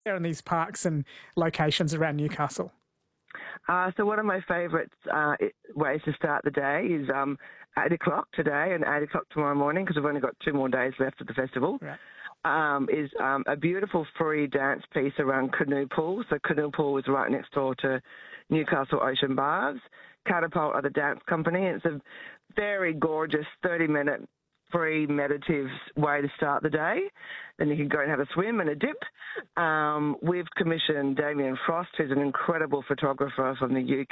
there in these parks and locations around Newcastle? So one of my favourite ways to start the day is 8 o'clock today and 8 o'clock tomorrow morning, because we've only got 2 more days left of the festival. Right. Is a beautiful free dance piece around Canoe Pool. So Canoe Pool is right next door to Newcastle Ocean Baths. Catapult are the dance company. It's a very gorgeous 30-minute free meditative way to start the day. Then you can go and have a swim and a dip. We've commissioned Damien Frost, who's an incredible photographer from the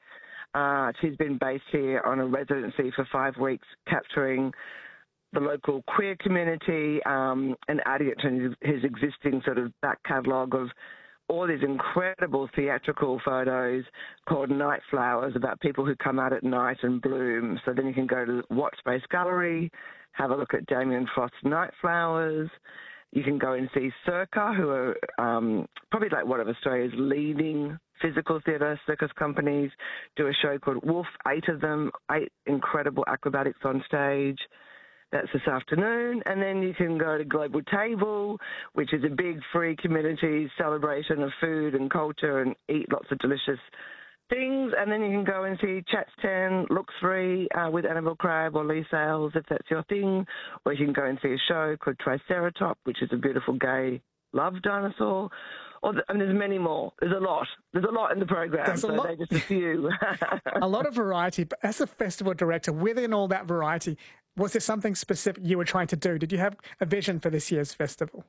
UK. She's been based here on a residency for 5 weeks, capturing the local queer community and adding it to his existing sort of back catalogue of all these incredible theatrical photos called Night Flowers, about people who come out at night and bloom. So then you can go to Watch Space Gallery, have a look at Damien Frost's Night Flowers. You can go and see Circa, who are probably like one of Australia's leading physical theatre circus companies, do a show called Wolf, 8 of them, 8 incredible acrobatics on stage. That's this afternoon. And then you can go to Global Table, which is a big free community celebration of food and culture, and eat lots of delicious things. And then you can go and see Chats 10, Looks Free with Annabelle Crabb or Lee Sales, if that's your thing. Or you can go and see a show called Triceratop, which is a beautiful gay love dinosaur. And there's many more. There's a lot. There's a lot in the program. They're just a few. A lot of variety. But as a festival director, within all that variety, was there something specific you were trying to do? Did you have a vision for this year's festival?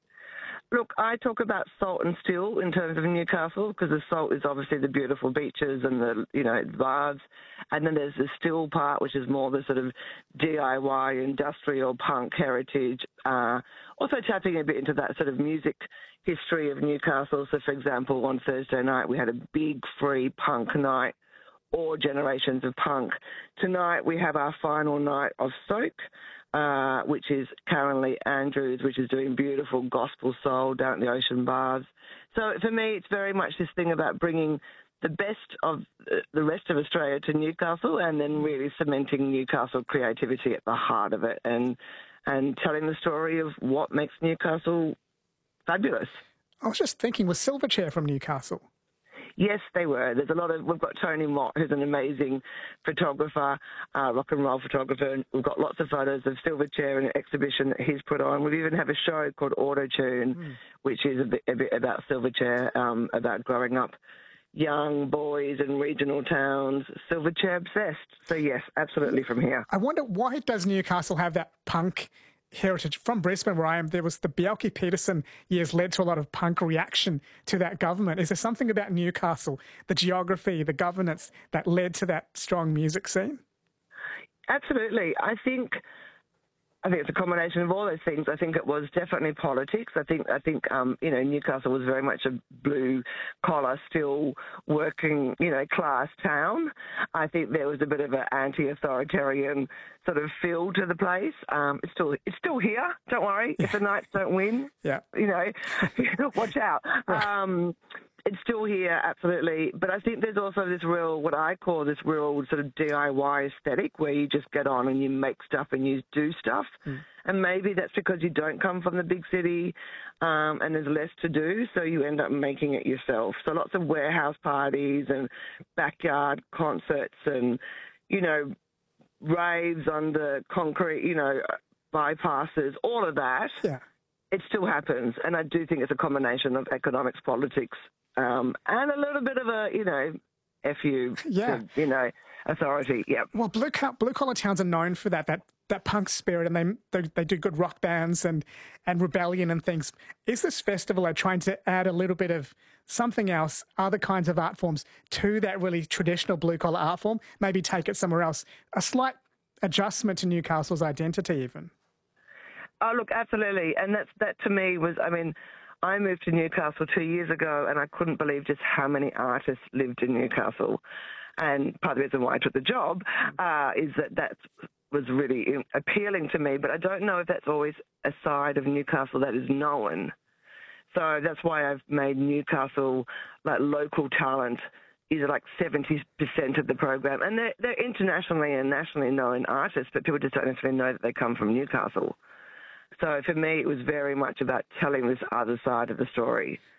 Look, I talk about salt and still in terms of Newcastle, because the salt is obviously the beautiful beaches and the, baths. And then there's the still part, which is more the sort of DIY, industrial, punk heritage. Also tapping a bit into that sort of music history of Newcastle. So, for example, on Thursday night, we had a big free punk night, all generations of punk. Tonight, we have our final night of Soak, which is Karen Lee Andrews, which is doing beautiful gospel soul down at the Ocean Baths. So for me, it's very much this thing about bringing the best of the rest of Australia to Newcastle, and then really cementing Newcastle creativity at the heart of it, and telling the story of what makes Newcastle fabulous. I was just thinking, was Silverchair from Newcastle? Yes, they were. We've got Tony Mott, who's an amazing photographer, rock and roll photographer, and we've got lots of photos of Silverchair and an exhibition that he's put on. We even have a show called Auto Tune, which is a bit about Silverchair, about growing up young boys in regional towns, Silverchair obsessed. So yes, absolutely from here. I wonder, why does Newcastle have that punk heritage? From Brisbane, where I am, there was the Bjelke-Petersen years led to a lot of punk reaction to that government. Is there something about Newcastle, the geography, the governance, that led to that strong music scene? Absolutely. I think it's a combination of all those things. I think it was definitely politics. I think Newcastle was very much a blue collar, still working, class town. I think there was a bit of an anti-authoritarian sort of feel to the place. It's still here. Don't worry if the Knights don't win. Yeah, watch out. It's still here, absolutely. But I think there's also this real, what I call this real sort of DIY aesthetic, where you just get on and you make stuff and you do stuff. And maybe that's because you don't come from the big city and there's less to do, so you end up making it yourself. So lots of warehouse parties and backyard concerts and, raves under concrete, bypasses, all of that. Yeah. It still happens. And I do think it's a combination of economics, politics, and a little bit of a, FU, to, authority. Yeah. Well, blue collar towns are known for that punk spirit, and they do good rock bands and rebellion and things. Is this festival trying to add a little bit of something else, other kinds of art forms, to that really traditional blue collar art form? Maybe take it somewhere else. A slight adjustment to Newcastle's identity, even. Oh, look, absolutely. And that to me was, I moved to Newcastle 2 years ago, and I couldn't believe just how many artists lived in Newcastle. And part of the reason why I took the job is that was really appealing to me. But I don't know if that's always a side of Newcastle that is known. So that's why I've made Newcastle like local talent is like 70% of the program. And they're internationally and nationally known artists, but people just don't necessarily know that they come from Newcastle. So for me, it was very much about telling this other side of the story.